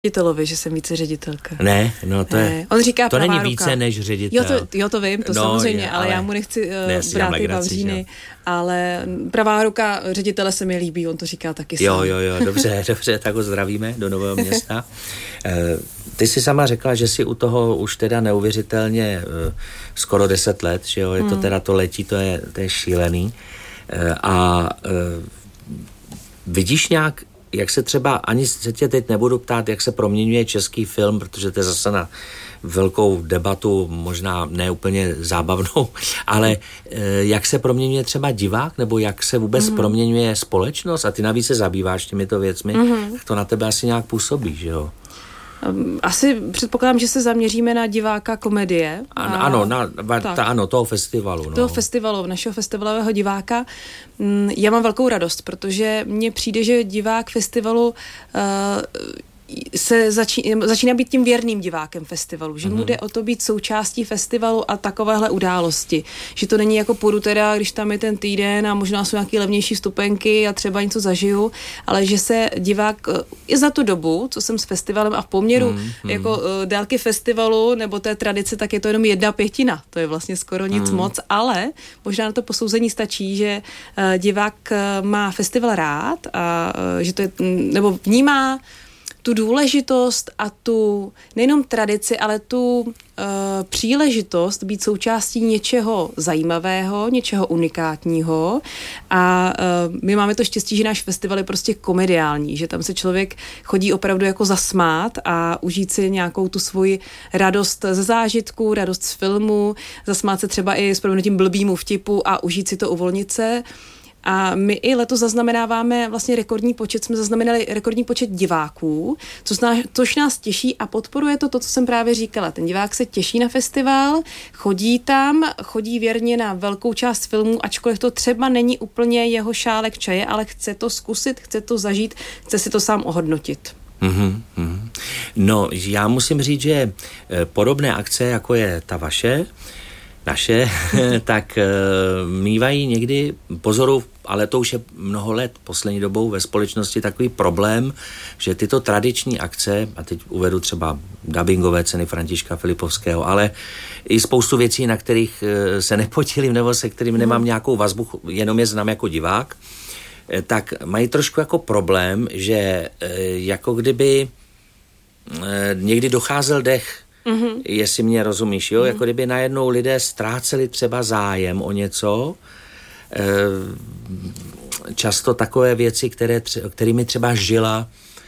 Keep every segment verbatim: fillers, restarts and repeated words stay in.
ředitelovi, že jsem více ředitelka. Ne, no to je, On říká to není ruka. Více než ředitel. Jo, to, jo, to vím, to no, samozřejmě, je, ale, ale já mu nechci uh, ne, brát ty vavříny, ale pravá ruka ředitele se mi líbí, on to říká taky sám. Jo, jo, jo, dobře, dobře, tak ho zdravíme do Nového Města. Ty jsi sama řekla, že jsi u toho už teda neuvěřitelně skoro deset let, že jo, je to hmm. teda to letí, to je, to je šílený. A vidíš nějak, jak se třeba, ani se tě teď nebudu ptát, jak se proměňuje český film, protože to je zase na velkou debatu, možná ne úplně zábavnou, ale jak se proměňuje třeba divák, nebo jak se vůbec mm. proměňuje společnost, a ty navíc se zabýváš těmito věcmi, mm. tak to na tebe asi nějak působí, že jo? Asi předpokládám, že se zaměříme na diváka komedie. Ano, ano, na, ta, ano toho festivalu. No. Toho festivalu, našeho festivalového diváka. Já mám velkou radost, protože mně přijde, že divák festivalu uh, se začíná, začíná být tím věrným divákem festivalu, že mm-hmm. mu jde o to být součástí festivalu a takovéhle události. Že to není jako půjdu teda, když tam je ten týden a možná jsou nějaké levnější vstupenky a třeba něco zažiju, ale že se divák i za tu dobu, co jsem s festivalem a v poměru mm-hmm. jako uh, délky festivalu nebo té tradice, tak je to jenom jedna pětina. To je vlastně skoro nic mm. moc, ale možná na to posouzení stačí, že uh, divák uh, má festival rád a uh, že to je, nebo vnímá tu důležitost a tu nejenom tradici, ale tu uh, příležitost být součástí něčeho zajímavého, něčeho unikátního a uh, my máme to štěstí, že náš festival je prostě komediální, že tam se člověk chodí opravdu jako zasmát a užít si nějakou tu svoji radost ze zážitku, radost z filmu, zasmát se třeba i s proměnutím blbýmu vtipu a užít si to, uvolnit se. A my i letos zaznamenáváme vlastně rekordní počet, jsme zaznamenali rekordní počet diváků, což nás, což nás těší a podporuje to, to, co jsem právě říkala. Ten divák se těší na festival, chodí tam, chodí věrně na velkou část filmů, ačkoliv to třeba není úplně jeho šálek čaje, ale chce to zkusit, chce to zažít, chce si to sám ohodnotit. Mm-hmm. No, já musím říct, že podobné akce, jako je ta vaše, naše, tak uh, mývají někdy pozoru, ale to už je mnoho let poslední dobou ve společnosti takový problém, že tyto tradiční akce, a teď uvedu třeba dabingové ceny Františka Filipovského, ale i spoustu věcí, na kterých uh, se nepodílím nebo se kterým nemám nějakou vazbu, jenom je znám jako divák, eh, tak mají trošku jako problém, že eh, jako kdyby eh, někdy docházel dech. Mm-hmm. Jestli mě rozumíš, jo? Mm-hmm. Jako kdyby najednou lidé ztráceli třeba zájem o něco, e, často takové věci, které tře- kterými třeba žila,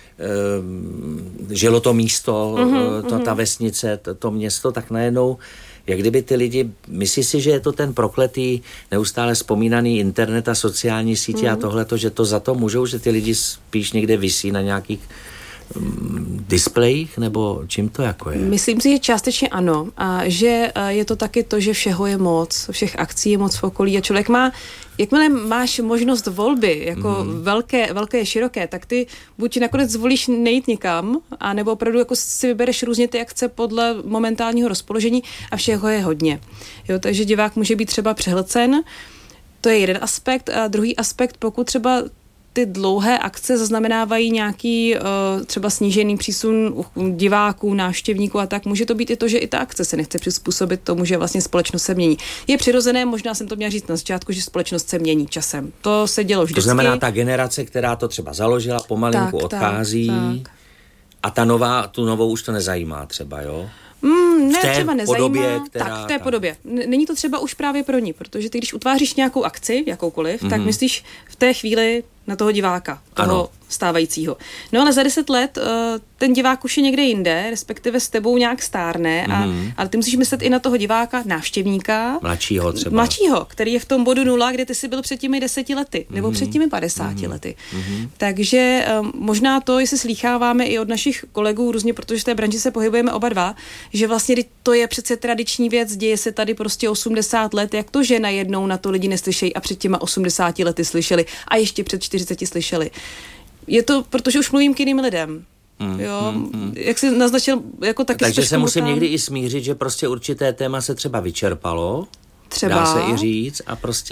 e, žilo to místo, mm-hmm. to, ta vesnice, to, to město, tak najednou, jak kdyby ty lidi, myslí si, že je to ten prokletý, neustále vzpomínaný internet a sociální sítě mm-hmm. a tohleto, že to za to můžou, že ty lidi spíš někde visí na nějakých displejích, nebo čím to jako je? Myslím si, že částečně ano. A že je to taky to, že všeho je moc, všech akcí je moc v okolí a člověk má, jakmile máš možnost volby, jako mm. velké, velké, široké, tak ty buď nakonec zvolíš nejít nikam, a nebo opravdu jako si vybereš různě ty akce podle momentálního rozpoložení a všeho je hodně. Jo, takže divák může být třeba přehlcen, to je jeden aspekt. A druhý aspekt, pokud třeba ty dlouhé akce zaznamenávají nějaký uh, třeba snížený přísun diváků, návštěvníků a tak. Může to být i to, že i ta akce se nechce přizpůsobit tomu, že vlastně společnost se mění. Je přirozené, možná jsem to měla říct na začátku, že společnost se mění časem. To se dělo vždycky. To znamená, ta generace, která to třeba založila, pomalinku tak, odchází tak, tak. a ta nová, tu novou už to nezajímá třeba, jo? Mm, ne, v té třeba nezajímá. Podobě, která, tak, v té podobě. Není to třeba už právě pro ní, protože ty, když utváříš nějakou akci, jakoukoliv, mm-hmm. tak myslíš v té chvíli na toho diváka, toho ano. stávajícího. No ale za deset let uh, ten divák už je někde jinde, respektive s tebou nějak stárne, a, mm-hmm. ale ty musíš myslet i na toho diváka, návštěvníka. Mladšího třeba. Mladšího, který je v tom bodu nula, kde ty jsi byl před těmi deseti lety, nebo mm-hmm. před těmi padesáti mm-hmm. lety. Mm-hmm. Takže um, možná to, jestli slýcháváme i od našich kolegů různě, protože v té branži se pohybujeme oba dva, že vlastně to je přece tradiční věc, děje se tady prostě osmdesát let, jak to, že najednou na to lidi neslyšejí a před těma osmdesáti lety slyšeli a ještě před čtyřiceti slyšeli. Je to, protože už mluvím k jiným lidem. Mm, jo, mm, mm. Jak jsi naznačil, jako taky. Takže se musím někdy i smířit, že prostě určité téma se třeba vyčerpalo, třeba. Dá se i říct, a prostě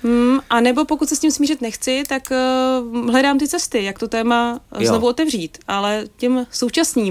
Hmm, a nebo pokud se s tím smířit nechci, tak uh, hledám ty cesty, jak to téma jo. znovu otevřít, ale těm současným